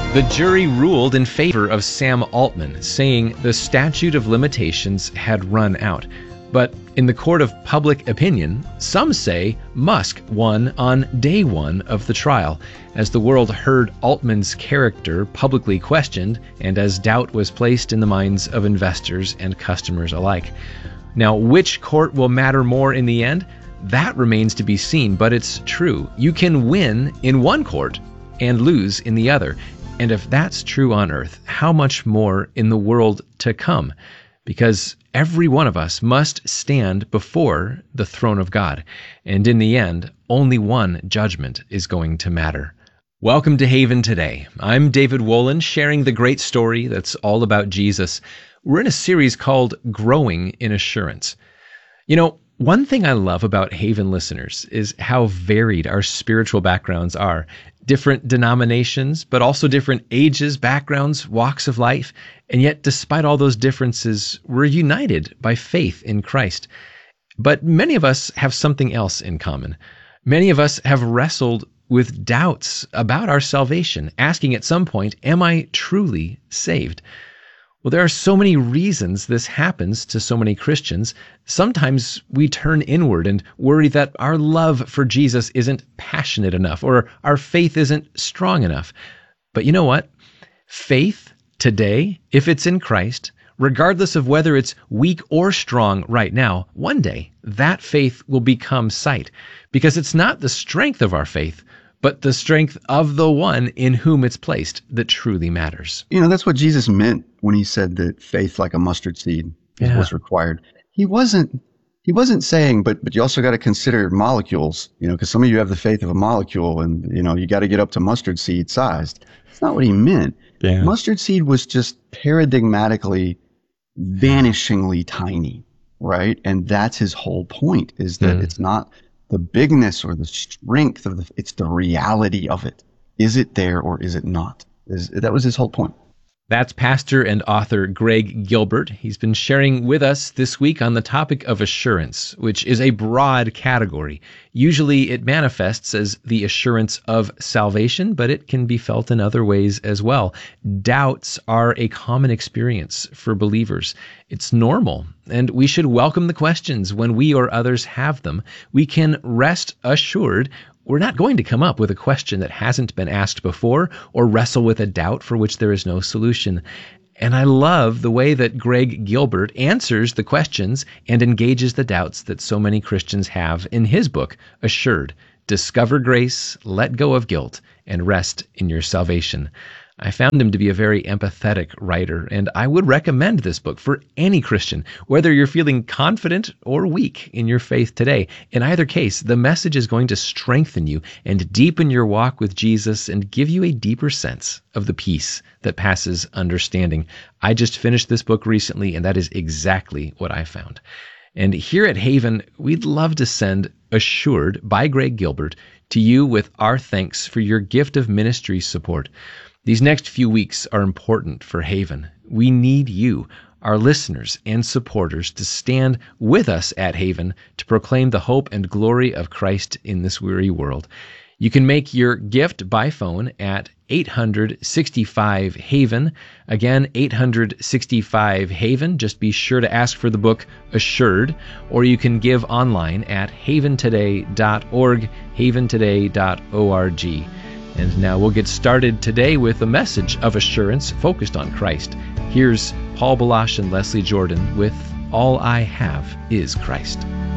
The jury ruled in favor of Sam Altman, saying the statute of limitations had run out. But in the court of public opinion, some say Musk won on day one of the trial, as the world heard Altman's character publicly questioned and as doubt was placed in the minds of investors and customers alike. Now, which court will matter more in the end? That remains to be seen, but it's true. You can win in one court and lose in the other. And if that's true on earth, how much more in the world to come? Because every one of us must stand before the throne of God. And in the end, only one judgment is going to matter. Welcome to Haven Today. I'm David Wolin, sharing the great story that's all about Jesus. We're in a series called Growing in Assurance. You know, one thing I love about Haven listeners is how varied our spiritual backgrounds are. Different denominations, but also different ages, backgrounds, walks of life. And yet, despite all those differences, we're united by faith in Christ. But many of us have something else in common. Many of us have wrestled with doubts about our salvation, asking at some point, am I truly saved? Well, there are so many reasons this happens to so many Christians. Sometimes we turn inward and worry that our love for Jesus isn't passionate enough or our faith isn't strong enough. But you know what? Faith today, if it's in Christ, regardless of whether it's weak or strong right now, one day that faith will become sight, because it's not the strength of our faith, but the strength of the one in whom it's placed that truly matters. You know, that's what Jesus meant when he said that faith like a mustard seed was required. He wasn't saying, but you also got to consider molecules, you know, because some of you have the faith of a molecule and, you know, you got to get up to mustard seed sized. That's not what he meant. Yeah. Mustard seed was just paradigmatically, vanishingly tiny, right? And that's his whole point, is that it's not the bigness or the strength of it's the reality of it. Is it there or is it not? That was his whole point. That's pastor and author Greg Gilbert. He's been sharing with us this week on the topic of assurance, which is a broad category. Usually it manifests as the assurance of salvation, but it can be felt in other ways as well. Doubts are a common experience for believers. It's normal, and we should welcome the questions when we or others have them. We can rest assured we're not going to come up with a question that hasn't been asked before or wrestle with a doubt for which there is no solution. And I love the way that Greg Gilbert answers the questions and engages the doubts that so many Christians have in his book, Assured: Discover Grace, Let Go of Guilt, and Rest in Your Salvation. I found him to be a very empathetic writer, and I would recommend this book for any Christian, whether you're feeling confident or weak in your faith today. In either case, the message is going to strengthen you and deepen your walk with Jesus and give you a deeper sense of the peace that passes understanding. I just finished this book recently, and that is exactly what I found. And here at Haven, we'd love to send Assured by Greg Gilbert to you with our thanks for your gift of ministry support. These next few weeks are important for Haven. We need you, our listeners and supporters, to stand with us at Haven to proclaim the hope and glory of Christ in this weary world. You can make your gift by phone at 865-HAVEN. Again, 865-HAVEN. Just be sure to ask for the book Assured, or you can give online at haventoday.org, haventoday.org. And now we'll get started today with a message of assurance focused on Christ. Here's Paul Balash and Leslie Jordan with All I Have Is Christ.